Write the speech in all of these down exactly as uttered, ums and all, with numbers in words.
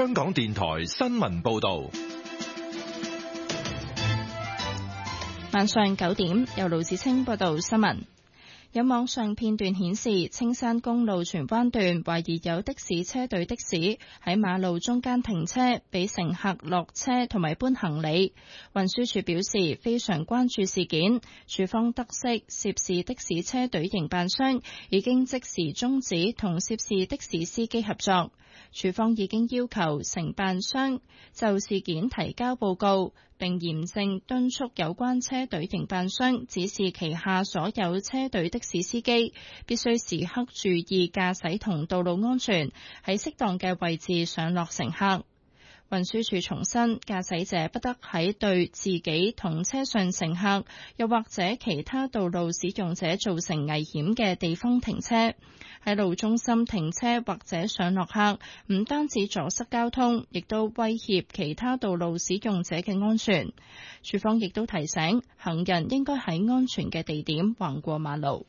香港電台新聞報道。 晚上九點，由盧子清報道新聞。有網上片段顯示，青山公路荃灣段懷疑有的士車隊的士喺馬路中間停車，俾乘客落車同埋搬行李。運輸署表示非常關注事件，署方得悉涉事的士車隊營辦商已經即時終止同涉事的士司機合作。署方已經要求承辦商就事件提交報告，並嚴正敦促有關車隊營辦商指示旗下所有車隊的士司機必須時刻注意駕駛同道路安全，喺適當嘅位置上落乘客。運輸署重申，駕駛者不得喺對自己同車上乘客又或者其他道路使用者造成危險嘅地方停車。喺路中心停車或者上落客，唔單止阻塞交通，亦都威脅其他道路使用者嘅安全。署方亦都提醒行人應該喺安全嘅地點橫過馬路。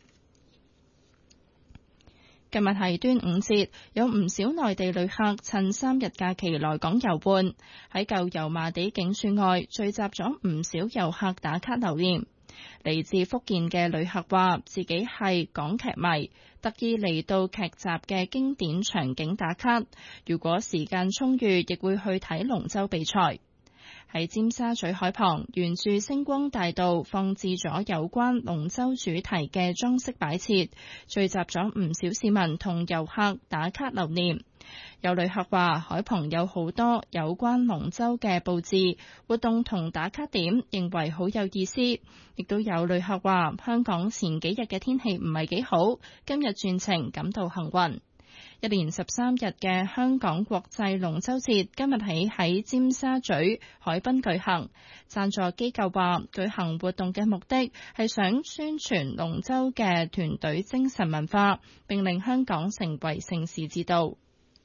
今日係端午節，有唔少內地旅客趁三日假期來港遊玩，喺舊油麻地警署外聚集咗唔少遊客打卡留念。嚟自福建嘅旅客話自己係港劇迷，特意嚟到劇集嘅經典場景打卡，如果時間充裕，亦會去睇龍舟比賽。喺尖沙咀海旁，沿住星光大道放置咗有關龍舟主題嘅裝飾擺設，聚集咗唔少市民同遊客打卡留念。有旅客話海旁有好多有關龍舟嘅佈置活動同打卡點，認為好有意思。亦都有旅客話香港前幾日嘅天氣唔係幾好，今日轉晴感到幸運。一連十三日嘅香港國際龍舟節今日起喺尖沙咀海濱舉行。贊助機構話，舉行活動嘅目的係想宣傳龍舟嘅團隊精神文化，並令香港成為盛事之都。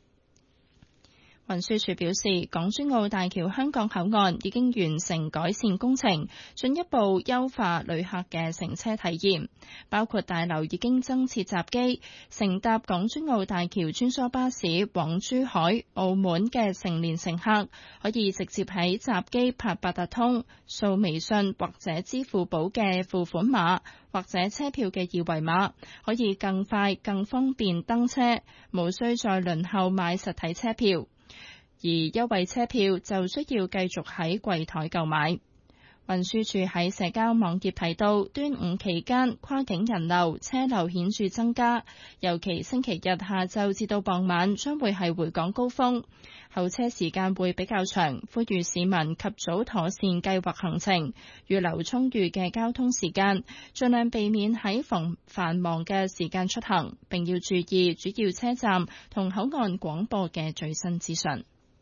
運輸署表示，港珠澳大橋香港口岸已經完成改善工程，進一步優化旅客嘅乘車體驗，包括大樓已經增設閘機，乘搭港珠澳大橋穿梭巴士往珠海、澳門嘅成年乘客可以直接喺閘機拍八達通、掃微信或者支付寶嘅付款碼，或者車票嘅二維碼，可以更快更方便登車，無需再輪候買實體車票。而優惠車票就需要繼續喺櫃台購買。運輸署喺社交網頁提到，端午期間跨境人流車流顯著增加，尤其星期日下晝至到傍晚將會係回港高峰，候車時間會比較長，呼籲市民及早妥善計劃行程，預留充裕嘅交通時間，盡量避免喺繁繁忙嘅時間出行，並要注意主要車站同口岸廣播嘅最新資訊。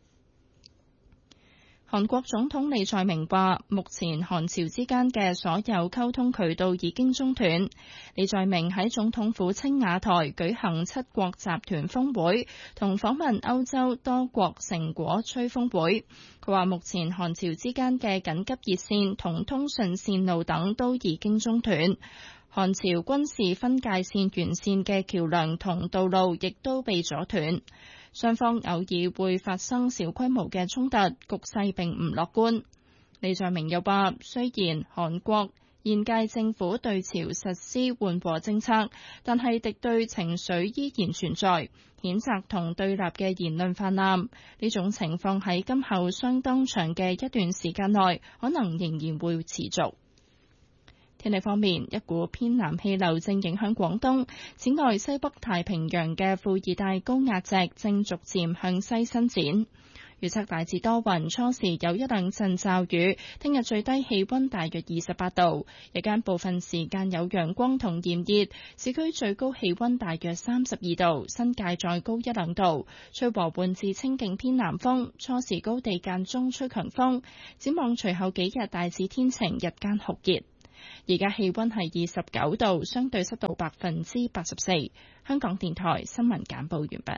韓國總統李在明話，目前韓朝之間嘅所有溝通渠道已經中斷。李在明喺總統府青瓦台舉行七國集團峰會，同訪問歐洲多國成果吹風會。佢話目前韓朝之間嘅緊急熱線同通訊線路等都已經中斷。韓朝軍事分界線沿線嘅橋梁同道路亦都被阻斷。雙方偶爾會發生小規模嘅衝突，局勢並唔樂觀。李在明又話，雖然韓國現屆政府對朝實施緩和政策，但係敵對情緒依然存在，譴責同對立嘅言論泛濫。呢種情況喺今後相當長嘅一段時間內，可能仍然會持續。天氣方面，一股偏南氣流正影響廣東，此外西北太平洋嘅副熱帶高壓脊正逐漸向西伸展。預測大致多雲，初時有一兩陣驟雨，聽日最低氣溫大約二十八度，日間部分時間有陽光同炎熱，市區最高氣溫大約三十二度，新界再高一兩度，吹和緩至清勁偏南風，初時高地間中吹強風。展望隨後幾日大致天晴，日間酷熱。而家氣溫係二十九度，相對濕度百分之八十四。香港電台新聞簡報完畢。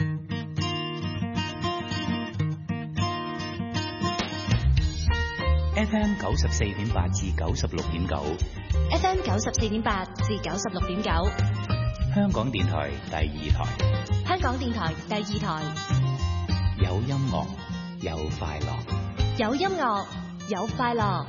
F M 九十四點八至九十六點九 ，F M 九十四點八至九十六點九， 香港電台第二台， 香港電台第二台， 有有音樂，有快樂。 有音樂，有快樂。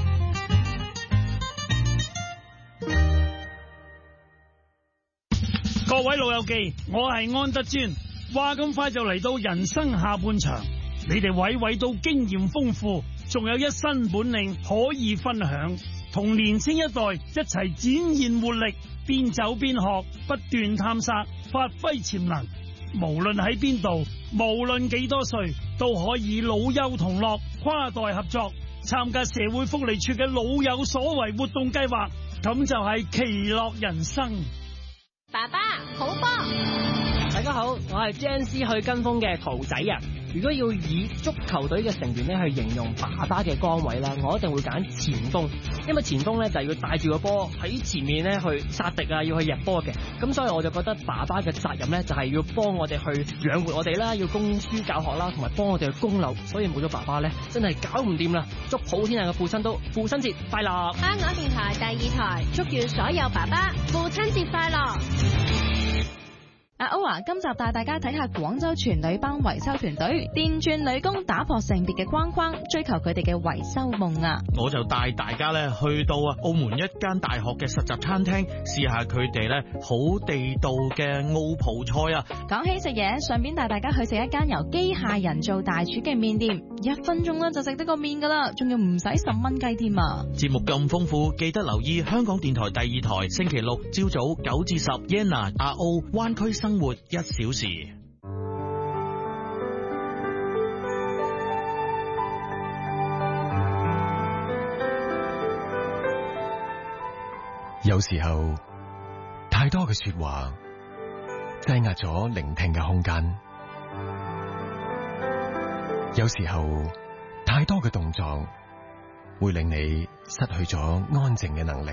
各位老友記，我係安德尊。話咁快就嚟到人生下半場，你哋位位都經驗豐富，仲有一身本領可以分享，同年青一代一齊展現活力，邊走邊學，不斷探索，發揮潛能。無論喺邊度，無論幾多歲，都可以老幼同樂，跨代合作，參加社會福利處嘅老有所為活動計劃，咁就係其樂人生。 爸爸好波！ 大家好，我係 J N C 去跟風嘅桃仔啊！如果要以足球隊嘅成員咧去形容爸爸嘅崗位啦，我一定會揀前鋒，因為前鋒咧就係要帶住個波喺前面咧去殺敵啊，要去入波嘅。咁所以我就覺得爸爸嘅責任咧就係要幫我哋去養活我哋啦，要供書教學啦，同埋幫我哋去供樓。所以冇咗爸爸咧，真係搞唔掂啦！祝普天下嘅父親都父親節快樂！ 香港電台第二台祝願所有爸爸父親節快樂！ 阿歐啊，今集帶大家睇下廣州全女班維修團隊電鑽女工打破性別嘅框框，追求佢哋嘅維修夢啊！ 我就帶大家咧去到啊澳門一間大學嘅實習餐廳，試下佢哋咧好地道嘅澳葡菜啊！ 講起食嘢，順便帶大家去食一間由機械人做大廚嘅麵店，一分鐘咧就食得個麵噶啦，仲要唔使十蚊雞添啊！ 節目咁豐富，記得留意香港電台第二台，星期六朝早九至十 Yenna 阿澳灣區生活一小時。 有時候太多嘅說話擠壓咗聆聽嘅空間，有時候太多嘅動作會令你失去咗安靜嘅能力。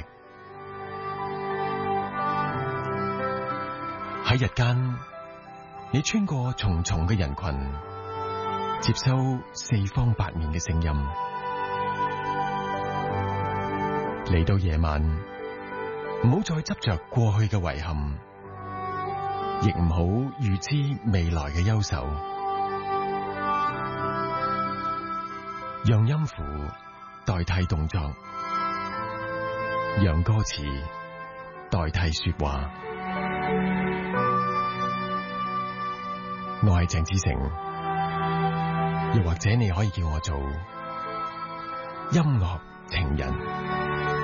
喺日間，你穿過重重嘅人群，接收四方八面嘅聲音。嚟到夜晚，唔好再執着過去嘅遺憾，亦唔好預知未來嘅憂愁。讓音符代替動作，讓歌詞代替說話。我係鄭子誠，又或者你可以叫我做音樂情人。